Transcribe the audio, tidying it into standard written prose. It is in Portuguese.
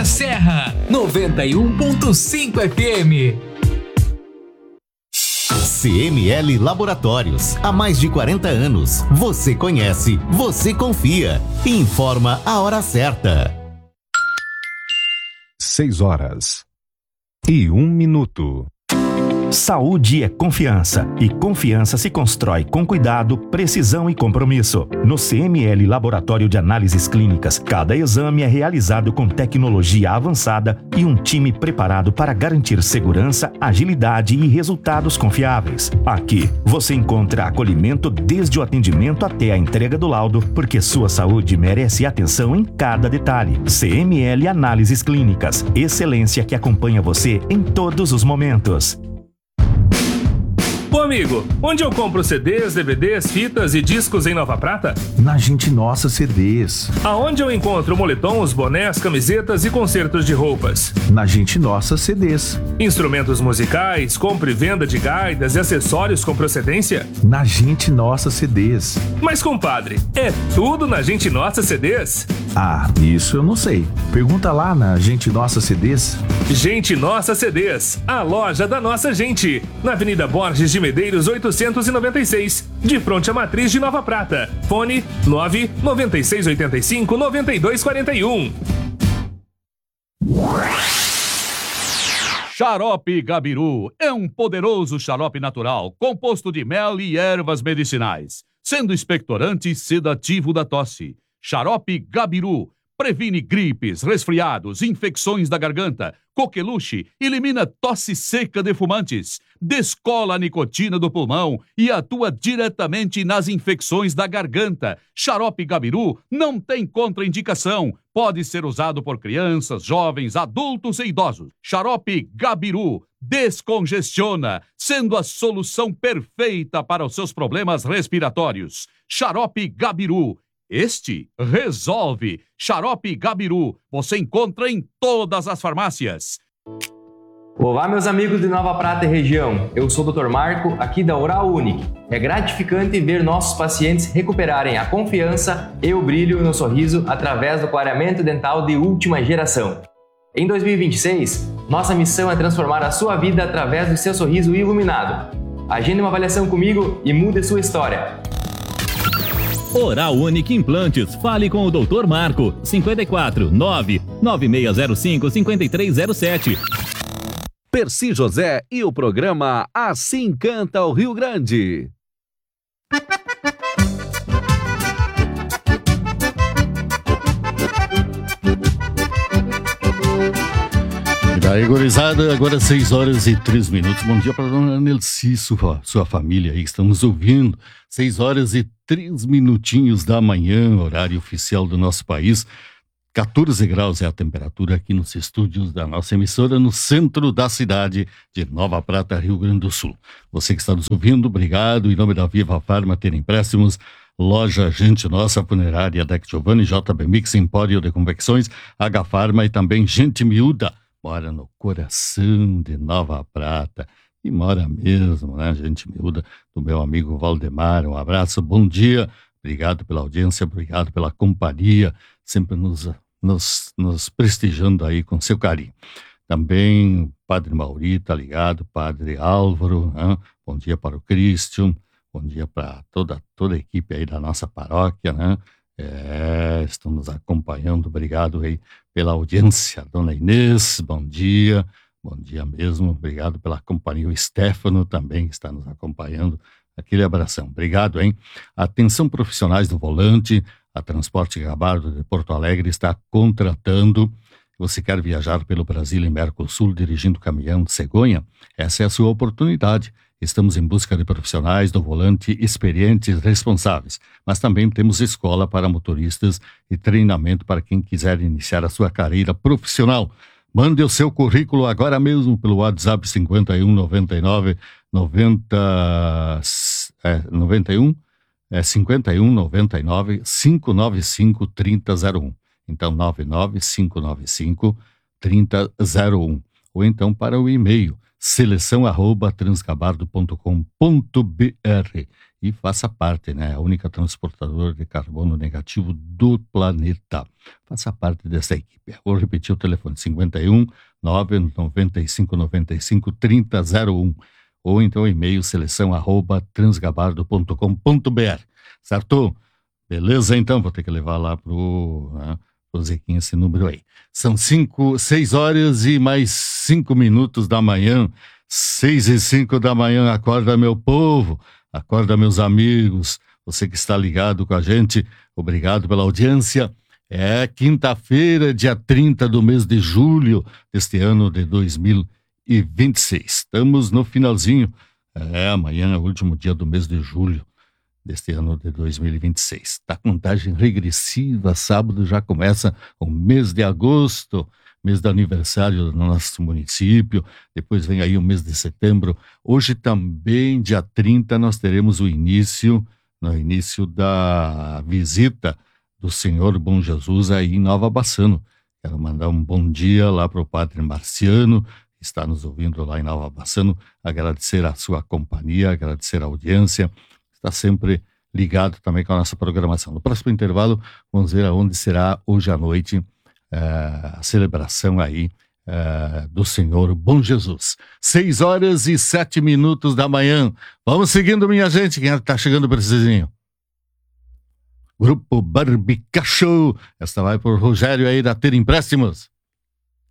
da Serra, 91.5 FM. CML Laboratórios, há mais de 40 anos. Você conhece, você confia. Informa a hora certa. 6h01. Saúde é confiança, e confiança se constrói com cuidado, precisão e compromisso. No CML Laboratório de Análises Clínicas, cada exame é realizado com tecnologia avançada e um time preparado para garantir segurança, agilidade e resultados confiáveis. Aqui, você encontra acolhimento desde o atendimento até a entrega do laudo, porque sua saúde merece atenção em cada detalhe. CML Análises Clínicas, excelência que acompanha você em todos os momentos. Ô amigo, onde eu compro CDs, DVDs, fitas e discos em Nova Prata? Na Gente Nossa CDs. Aonde eu encontro moletons, bonés, camisetas e concertos de roupas? Na Gente Nossa CDs. Instrumentos musicais, compra e venda de gaitas e acessórios com procedência? Na Gente Nossa CDs. Mas compadre, é tudo na Gente Nossa CDs? Ah, isso eu não sei. Pergunta lá na Gente Nossa CDs. Gente Nossa CDs, a loja da nossa gente. Na Avenida Borges de Medeiros 896, de fronte à Matriz de Nova Prata. Fone 99685-9241. Xarope Gabiru é um poderoso xarope natural, composto de mel e ervas medicinais, sendo expectorante e sedativo da tosse. Xarope Gabiru previne gripes, resfriados, infecções da garganta, coqueluche, elimina tosse seca de fumantes, descola a nicotina do pulmão e atua diretamente nas infecções da garganta. Xarope Gabiru não tem contraindicação. Pode ser usado por crianças, jovens, adultos e idosos. Xarope Gabiru descongestiona, sendo a solução perfeita para os seus problemas respiratórios. Xarope Gabiru. Este resolve. Xarope Gabiru, você encontra em todas as farmácias. Olá, meus amigos de Nova Prata e região. Eu sou o Dr. Marco, aqui da Oral Unique. É gratificante ver nossos pacientes recuperarem a confiança e o brilho no sorriso através do clareamento dental de última geração. Em 2026, nossa missão é transformar a sua vida através do seu sorriso iluminado. Agende uma avaliação comigo e mude sua história. Oral Unique Implantes. Fale com o Dr. Marco. 54 99605 5307. Percy José e o programa Assim Canta o Rio Grande. E daí, gurizada, agora 6h03. Bom dia para a dona Nelci, sua família aí que estamos ouvindo. 6h03 da manhã, horário oficial do nosso país. 14 graus é a temperatura aqui nos estúdios da nossa emissora, no centro da cidade de Nova Prata, Rio Grande do Sul. Você que está nos ouvindo, obrigado. Em nome da Viva Farma, ter empréstimos, Loja Gente Nossa, Funerária Deck Giovanni, JB Mix, Empório de Convecções, H Farma e também Gente Miúda. Mora no coração de Nova Prata. E mora mesmo, né? Gente Miúda, do meu amigo Valdemar. Um abraço, bom dia. Obrigado pela audiência, obrigado pela companhia, sempre nos prestigiando aí com seu carinho. Também Padre Mauri, tá ligado? Padre Álvaro, né? Bom dia para o Cristian, bom dia para toda a equipe aí da nossa paróquia, né? Estão nos acompanhando, obrigado aí pela audiência. Dona Inês, bom dia mesmo, obrigado pela companhia. O Stefano também está nos acompanhando. Aquele abração. Obrigado, hein? Atenção profissionais do volante, a Transporte Gabardo de Porto Alegre está contratando. Você quer viajar pelo Brasil e Mercosul dirigindo caminhão de cegonha? Essa é a sua oportunidade. Estamos em busca de profissionais do volante experientes e responsáveis, mas também temos escola para motoristas e treinamento para quem quiser iniciar a sua carreira profissional. Mande o seu currículo agora mesmo pelo WhatsApp 5199 5199 595 3001. Então 99595 3001. Ou então para o e-mail seleção@transgabardo.com.br. e faça parte, né? A única transportadora de carbono negativo do planeta. Faça parte dessa equipe. Vou repetir o telefone: 51 995 95 3001 ou então e-mail seleção@transgabardo.com.br, certo? Beleza, então, vou ter que levar lá pro Zequinha esse número aí. São 6 horas e mais 5 minutos da manhã, 6:05 da manhã. Acorda, meu povo, acorda, meus amigos, você que está ligado com a gente, obrigado pela audiência. É quinta-feira, dia 30 do mês de julho deste ano de 2026. Estamos no finalzinho, amanhã é o último dia do mês de julho deste ano de 2026. Tá contagem regressiva, sábado já começa o mês de agosto, mês do aniversário do nosso município, depois vem aí o mês de setembro. Hoje também, dia 30, nós teremos o início da visita do Senhor Bom Jesus aí em Nova Bassano. Quero mandar um bom dia lá para o Padre Marciano, que está nos ouvindo lá em Nova Bassano, agradecer a sua companhia, agradecer a audiência, está sempre ligado também com a nossa programação. No próximo intervalo, vamos ver aonde será hoje à noite a celebração aí do Senhor Bom Jesus. 6 horas e 7 minutos da manhã. Vamos seguindo, minha gente. Quem está chegando precisinho? Grupo Barbicacho. Esta vai por Rogério aí da Ter Empréstimos.